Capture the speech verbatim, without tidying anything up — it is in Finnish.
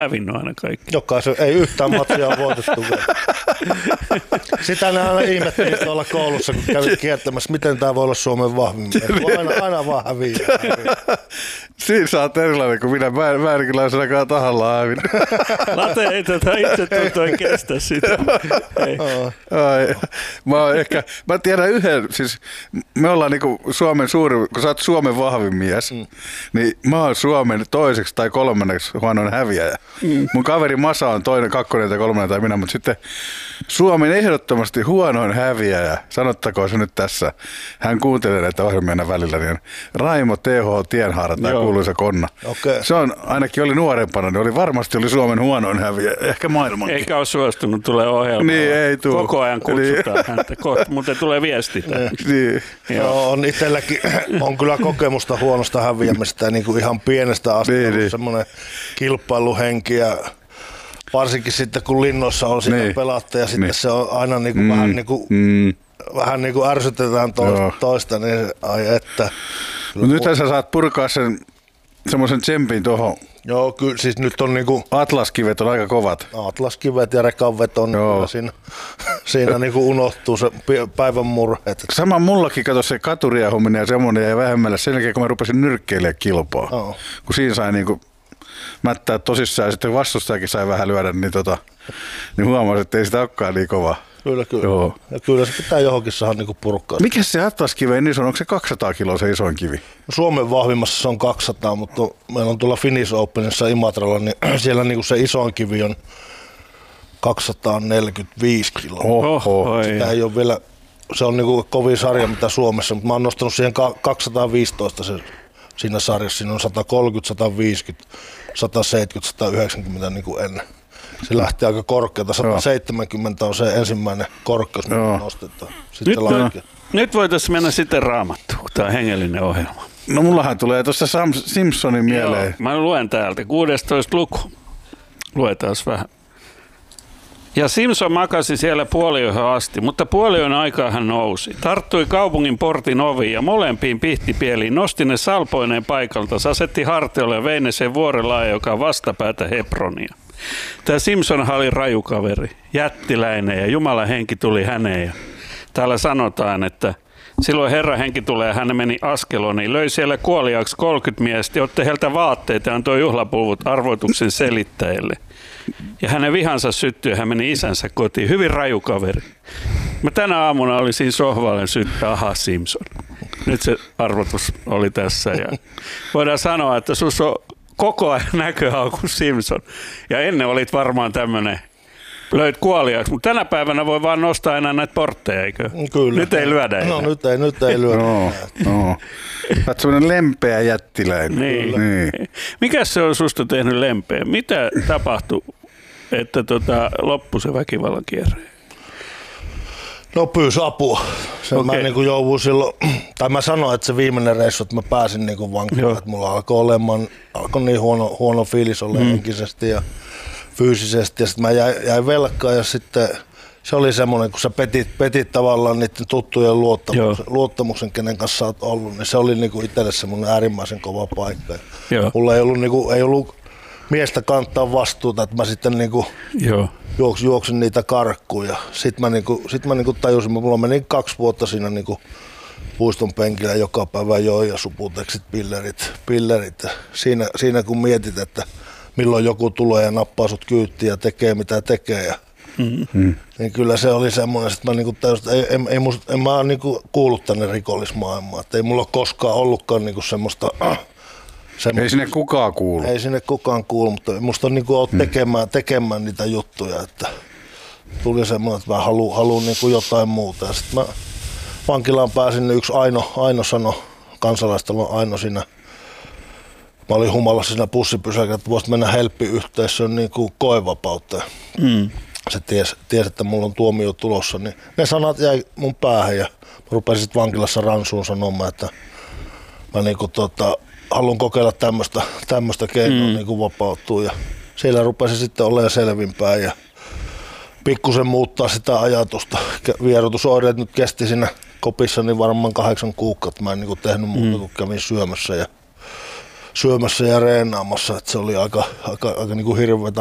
hävinnyt aina kaikki. Jokaisen, ei yhtään matsia ole voitettu. Sitä ne aina ihmetteli tuolla koulussa, kun kävit kiertämässä, miten tämä voi olla Suomen vahvimmin. Aina, aina vaan häviää. Siinä sä oot erilainen kuin minä. Mä en, mä en kyllä ainakaan tahalla hävinnyt. Late ei tätä itse tuntua kestä sitä. Ai, mä, oon ehkä, mä tiedän yhden, siis me ollaan niinku Suomen suuri, kun sä oot Suomen vahvin mies, mm. niin mä oon Suomen toiseksi tai kolmanneksi huonoin häviäjä. Mm. Mun kaveri Masa on toinen, kakkonen tai kolmannen tai minä, mutta sitten Suomen ehdottomasti huonoin häviäjä, sanottakoon se nyt tässä, hän kuuntelee näitä ohjelmia välillä, niin Raimo T H Tienhaara, tämä kuuluisa konna. Okay. Se on, ainakin oli nuorempana, niin oli varmasti oli Suomen huonoin häviäjä, ehkä maailmankin. Eikä ole suostunut tulee ohjelmaan. Niin, ei tuu. Koko ajan kutsutaan niin. Häntä, kohta, mutta tulee viesti. Niin. Joo, on itselläkin, on kyllä kokemusta huonosta häviämistä, niin kuin ihan pienestä asti niin, niin. Semmoinen kilpailuhenki ja varsinkin sitten kun linnoissa on sitä niin. Pelattu ja sitten niin. Se on aina niin kuin mm. vähän niin kuin, mm. vähän niin kuin ärsytetään toista, toista niin ai että. Mutta nythän sä saat purkaa sen semmoisen tsempin tuohon. Joo, kyllä siis nyt on niinku atlaskivet on aika kovat. Atlaskivet ja rekanveto on siinä, siinä niinku unohtuu se päivän murheet. Sama mullakin kato se katuriahuminen ja semmoinen jäi vähemmälle sen jälkeen, kun mä rupesin nyrkkeilemään kilpaa. Oh. Kun siinä sai niinku mättää tosissaan ja sitten vastustajakin sai vähän lyödä, niin, tota, niin huomasin, että ei sitä olekaan niin kovaa. Kyllä, kyllä. Joo. Ja kyllä se pitää johonkin saada niinku purkkaa. Mikä se atlaskiven iso on? Onko se kaksisataa kiloa se isoin kivi? Suomen vahvimmassa se on kaksisataa, mutta meillä on tuolla Finnish Openissa Imatralla, niin siellä niinku se isoin kivi on kaksisataaneljäkymmentäviisi kiloa. Oho. Sitä ei ole vielä, se on niinku kovin sarja mitä Suomessa, mutta mä oon nostanut siihen kaksisataaviisitoista se, siinä sarjassa. Siinä on sata kolmekymmentä, sata viisikymmentä, sata seitsemänkymmentä, sata yhdeksänkymmentä niin kuin ennen. Se lähti aika korkealta, sata seitsemänkymmentä on se ensimmäinen korkeus, mitä nostetaan. Sitten nyt, nyt voitaisiin mennä sitten Raamattuun, kun tämä on hengellinen ohjelma. No mullahan tulee tuossa Sam Simpsonin mieleen. Joo, mä luen täältä, kuudestoista luku. Luetaan vähän. Ja Simpson makasi siellä puoliyöhön asti, mutta puoliyön aikaa hän nousi. Tarttui kaupungin portin oviin ja molempiin pihtipieliin, nosti ne salpoineen paikalta, asetti hartiolle ja vei ne sen vuorellaan, joka on vastapäätä Hebronia. Tämä Simpson oli rajukaveri, jättiläinen ja Jumalan henki tuli häneen. Ja täällä sanotaan, että silloin Herran henki tulee ja hän meni Askeloniin, löi siellä kuoliaaksi kolmekymmentä miestä, otti heiltä vaatteita ja antoi juhlapuvut arvoituksen selittäjille. Ja hänen vihansa syttyi ja hän meni isänsä kotiin. Hyvin rajukaveri. Mä tänä aamuna olin siinä sohvalla ja syttää, aha Simpson. Nyt se arvotus oli tässä. Ja voidaan sanoa, että sus on koko ajan näköhaku Simpson. Ja ennen olit varmaan tämmönen, löit kuoliaaksi, mutta tänä päivänä voi vaan nostaa enää näitä portteja, eikö? Kyllä. Nyt ei lyödä enää. No nyt ei, nyt ei lyödä. No, no. Olet semmoinen lempeä jättiläinen. Niin. niin. Mikäs se on susta tehnyt lempeä? Mitä tapahtui, että tota, loppui se väkivallan kierre? No pyysi apua. Sen okay. Mä niin jouduin silloin, tai mä sanoin, että se viimeinen reissu, että mä pääsin niin vankilaan, että mulla alkoi olemaan, alkoi niin huono, huono fiilis olla mm. henkisesti ja fyysisesti ja sitten mä jäin, jäin velkaan ja sitten se oli semmoinen, kun sä petit, petit tavallaan niiden tuttujen luottamuksen, luottamuksen, kenen kanssa sä oot ollut, niin se oli niinku itselle semmoinen äärimmäisen kova paikka. Joo. Mulla ei ollut, niinku, ei ollut miestä kantaa vastuuta, että mä sitten niinku juoksin, juoksin niitä karkkuun ja sit mä, niinku, sit mä niinku tajusin, mulla meni kaksi vuotta siinä niinku puiston penkillä joka päivä joi ja suputeksit, pillerit, pillerit. Siinä, siinä kun mietit, että milloin joku tulee ja nappaa sut kyyttiin ja tekee mitä tekee. Ja, mm-hmm. Niin kyllä se oli semmoinen, että mä niinku tajusin, että ei, ei, ei musta, en mä ole niinku kuullut tänne rikollismaailmaan. Että ei mulla ole koskaan ollutkaan niinku semmoista, äh, semmoista... Ei sinne kukaan kuulu. Ei sinne kukaan kuulu, mutta musta on niinku ollut tekemään, tekemään niitä juttuja. Että tuli semmoinen, että mä haluan, haluan niinku jotain muuta. Ja sit mä vankilaan pääsin, niin yksi Aino, Aino sanoi, kansalaistalo Aino siinä. Mä olin humalassa siinä bussipysäkillä, että voisit mennä helppiyhteisöön niin kuin koevapautta. Mm. Se tiesi, tiesi, että mulla on tuomio tulossa. Niin ne sanat jäi mun päähän ja mä rupesin sitten vankilassa ransuun sanomaan, että mä niin kuin, tota, haluan kokeilla tämmöistä, tämmöistä keinoa mm. niin kuin vapautua. Ja siellä rupesin sitten olemaan selvimpää ja pikkusen muuttaa sitä ajatusta. Vierotusoireet nyt kesti siinä kopissa niin varmaan kahdeksan kuukautta. Mä en niin kuin tehnyt muuta kuin kävin syömässä. Ja syömässä ja reenaamassa, että se oli aika, aika, aika niin kuin hirveätä